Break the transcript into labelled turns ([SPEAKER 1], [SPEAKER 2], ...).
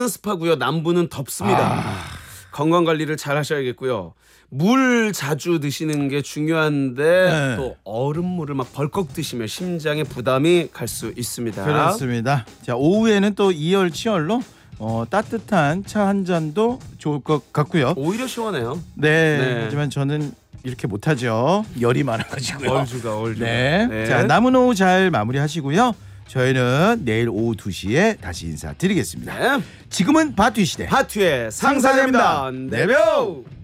[SPEAKER 1] 습하고요. 남부는 덥습니다. 건강 관리를 잘 하셔야겠고요. 물 자주 드시는 게 중요한데
[SPEAKER 2] 네.
[SPEAKER 1] 또 얼음물을 막 벌컥 드시면 심장에 부담이 갈 수 있습니다.
[SPEAKER 2] 그렇습니다. 자, 오후에는 또 이열치열로 따뜻한 차 한 잔도 좋을 것 같고요.
[SPEAKER 1] 오히려 시원해요.
[SPEAKER 2] 네.
[SPEAKER 1] 네.
[SPEAKER 2] 하지만 저는 이렇게 못하죠. 열이 많아가지고요.
[SPEAKER 1] 얼주가.
[SPEAKER 2] 네.
[SPEAKER 1] 네.
[SPEAKER 2] 자, 남은 오후 잘 마무리하시고요. 저희는 내일 오후 2시에 다시 인사드리겠습니다.
[SPEAKER 1] 네.
[SPEAKER 2] 지금은 바투 시대.
[SPEAKER 1] 하투의 상상입니다.
[SPEAKER 2] 네벼.